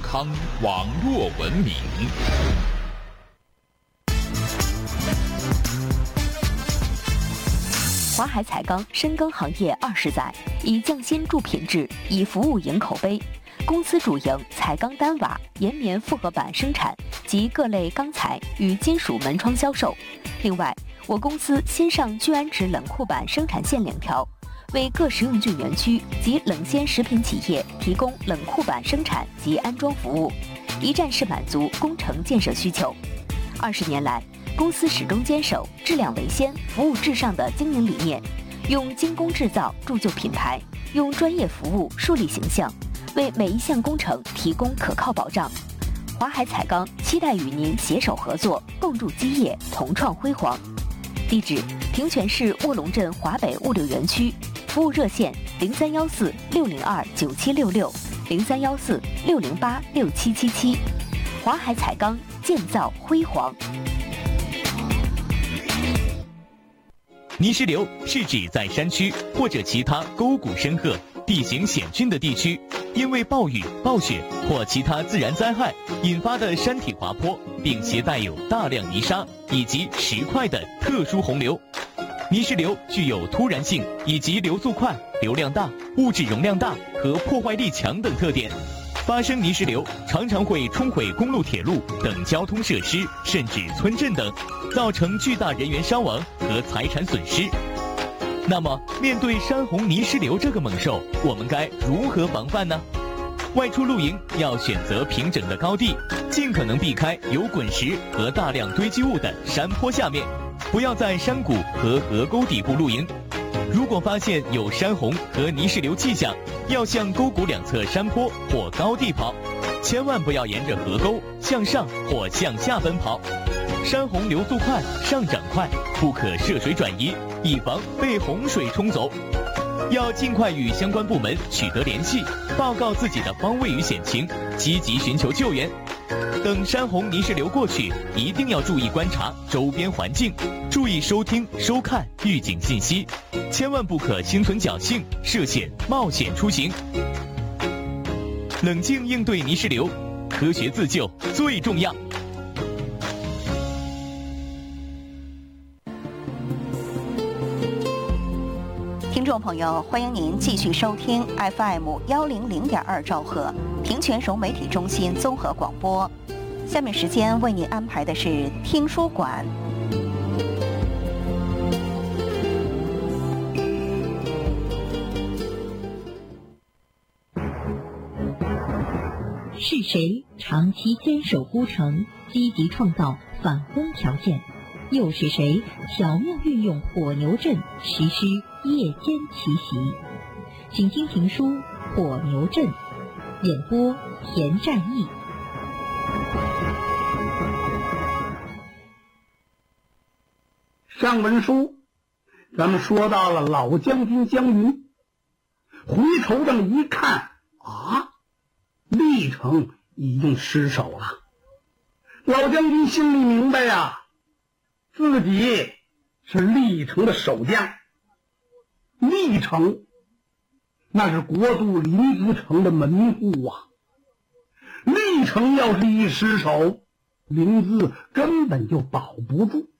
康网络文明。 华海彩钢深耕行业20载，以匠心铸品质，以服务赢口碑。公司主营彩钢单瓦、岩棉复合板生产及各类钢材与金属门窗销售。另外，我公司新上聚氨酯冷库板生产线2条，为各食用菌园区及冷鲜食品企业提供冷库板生产及安装服务，一站式满足工程建设需求。20年来，公司始终坚守质量为先、服务至上的经营理念，用精工制造铸就品牌，用专业服务树立形象，为每一项工程提供可靠保障。华海彩钢期待与您携手合作，共筑基业，同创辉煌。地址：平泉市卧龙镇华北物流园区，服务热线0314-602-9766，0314-608-6777。华海彩钢，建造辉煌。 泥石流是指在山区或者其他沟谷深壑、地形险峻的地区，因为暴雨、暴雪或其他自然灾害引发的山体滑坡，并携带有大量泥沙以及石块的特殊洪流。泥石流具有突然性以及流速快、流量大、物质容量大和破坏力强等特点。发生泥石流常常会冲毁公路、铁路等交通设施，甚至村镇等，造成巨大人员伤亡和财产损失。那么，面对山洪泥石流这个猛兽，我们该如何防范呢？外出露营要选择平整的高地，尽可能避开有滚石和大量堆积物的山坡下面，不要在山谷和河沟底部露营。如果发现有山洪和泥石流迹象，要向沟谷两侧山坡或高地跑，千万不要沿着河沟向上或向下奔跑。山洪流速快，上涨快，不可涉水转移，以防被洪水冲走。要尽快与相关部门取得联系，报告自己的方位与险情，积极寻求救援。等山洪泥石流过去，一定要注意观察周边环境，注意收听、收看预警信息，千万不可心存侥幸，涉险冒险出行。冷静应对泥石流，科学自救最重要。 听众朋友，欢迎您继续收听 FM100.2兆赫平泉省媒体中心综合广播。下面时间为您安排的是听书馆。 是谁长期坚守孤城，积极创造反攻条件？又是谁巧妙运用火牛阵，实施夜间奇袭？请听评书《火牛阵》，演播田战役。 上文书咱们说到了老将军江云，回头这么一看啊，历城已经失守了。老将军心里明白呀，自己是历城的守将，历城那是国都临淄城的门户啊，历城要是一失守，临淄根本就保不住。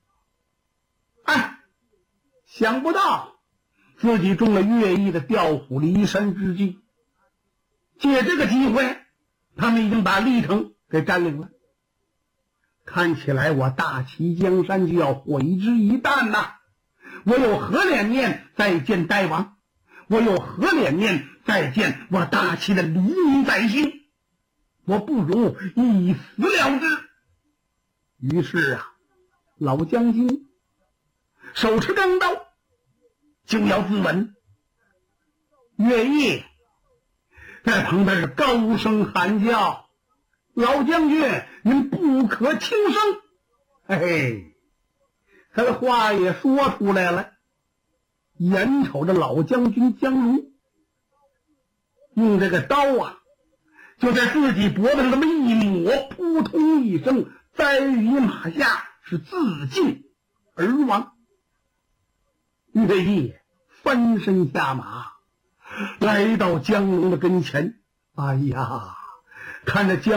想不到自己中了乐毅的调虎离山之计，借这个机会，他们已经把历城给占领了。看起来我大齐江山就要毁之一旦呐！我有何脸面再见大王？我有何脸面再见我大齐的黎民百姓？我不如一死了之。于是啊，老将军手持钢刀就要自刎。乐毅在旁边是高声喊叫：老将军，您不可轻生！嘿嘿，他的话也说出来了。眼瞅着老将军江如用这个刀啊，就在自己脖子上这么一抹，扑通一声栽于马下，是自尽而亡。乐毅翻身下马，来到江龙的跟前。哎呀，看着江